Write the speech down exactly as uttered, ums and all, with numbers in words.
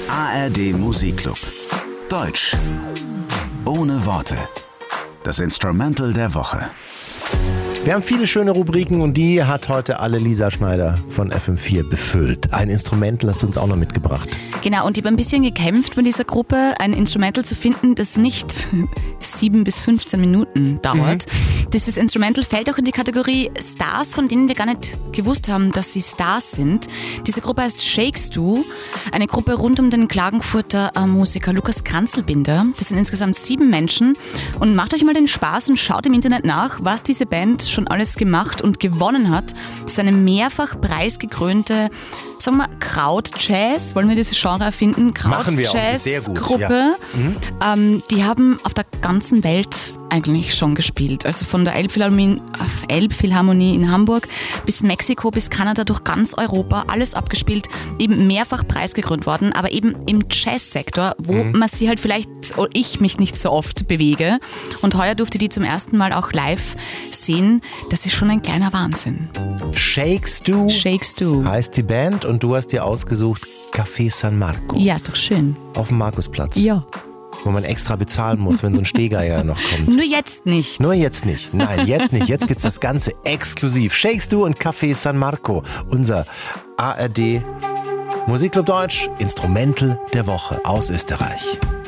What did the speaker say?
A R D Musikclub. Deutsch. Ohne Worte. Das Instrumental der Woche. Wir haben viele schöne Rubriken und die hat heute alle Lisa Schneider von F M vier befüllt. Ein Instrumental hast du uns auch noch mitgebracht. Genau, und ich habe ein bisschen gekämpft mit dieser Gruppe, ein Instrumental zu finden, das nicht sieben bis fünfzehn Minuten dauert. Mhm. Dieses Instrumental fällt auch in die Kategorie Stars, von denen wir gar nicht gewusst haben, dass sie Stars sind. Diese Gruppe heißt Shakes Do, eine Gruppe rund um den Klagenfurter äh, Musiker Lukas Kanzelbinder. Das sind insgesamt sieben Menschen und macht euch mal den Spaß und schaut im Internet nach, was diese Band schon alles gemacht und gewonnen hat. Das ist eine mehrfach preisgekrönte, sagen wir, Kraut-Jazz, wollen wir dieses Genre erfinden? Kraut-Jazz-Gruppe. Ja. Mhm. Ähm, die haben auf der ganzen Welt eigentlich schon gespielt. Also von der Elbphilharmonie, Elbphilharmonie in Hamburg bis Mexiko, bis Kanada, durch ganz Europa, alles abgespielt, eben mehrfach preisgekrönt worden, aber eben im Jazzsektor, wo mhm. man sie halt vielleicht, oder ich mich nicht so oft bewege. Und heuer durfte die zum ersten Mal auch live sehen. Das ist schon ein kleiner Wahnsinn. Shakes Do, Shakes Do heißt die Band und du hast dir ausgesucht Café San Marco. Ja, ist doch schön. Auf dem Markusplatz. Ja. Wo man extra bezahlen muss, wenn so ein Stehgeier noch kommt. Nur jetzt nicht. Nur jetzt nicht. Nein, jetzt nicht. Jetzt gibt's das Ganze exklusiv. Shakes Do und Café San Marco. Unser A R D Musikclub Deutsch Instrumental der Woche aus Österreich.